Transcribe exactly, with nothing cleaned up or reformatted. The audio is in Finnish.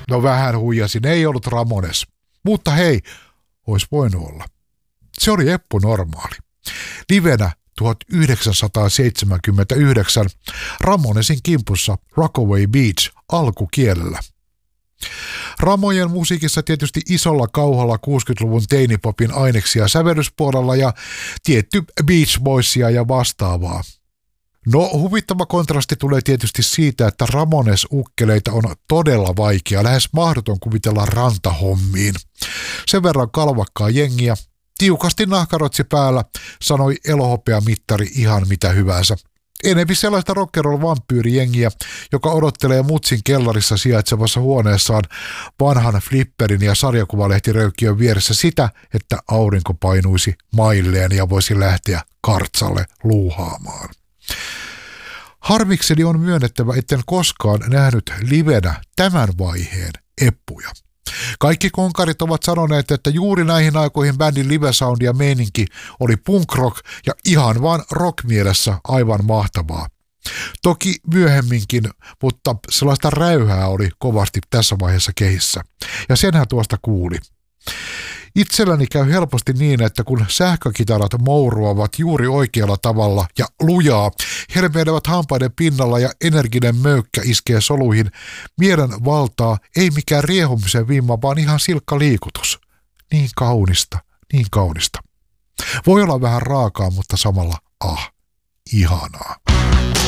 No vähän huijasin, ei ollut Ramones. Mutta hei, olisi voinut olla. Se oli Eppu Normaali. Livenä tuhatyhdeksänsataaseitsemänkymmentäyhdeksän Ramonesin kimpussa Rockaway Beach alkukielellä. Ramojen musiikissa tietysti isolla kauhalla kuusikymmentäluvun teinipopin aineksia sävellyspuolella ja tietty Beach Boysia ja vastaavaa. No, huvittava kontrasti tulee tietysti siitä, että Ramones-ukkeleita on todella vaikea, lähes mahdoton kuvitella rantahommiin. Sen verran kalvakkaa jengiä, tiukasti nahkarotsi päällä, sanoi elohopeamittari ihan mitä hyvänsä. Enempi sellaista rock'n'roll-vampyyrijengiä, joka odottelee mutsin kellarissa sijaitsevassa huoneessaan vanhan flipperin ja sarjakuvalehtiröykkiön vieressä sitä, että aurinko painuisi mailleen ja voisi lähteä kartsalle luuhaamaan. Harmikseni on myönnettävä, etten koskaan nähnyt livenä tämän vaiheen Eppuja. Kaikki konkarit ovat sanoneet, että juuri näihin aikoihin bändin live-soundi ja meininki oli punk rock ja ihan vaan rock-mielessä aivan mahtavaa. Toki myöhemminkin, mutta sellaista räyhää oli kovasti tässä vaiheessa kehissä. Ja senhän tuosta kuuli. Itselläni käy helposti niin, että kun sähkökitarat mouruavat juuri oikealla tavalla ja lujaa, helmeilevät hampaiden pinnalla ja energinen möykkä iskee soluihin, mielen valtaa ei mikään riehumisen vimma, vaan ihan silkka liikutus. Niin kaunista, niin kaunista. Voi olla vähän raakaa, mutta samalla ah, ihanaa.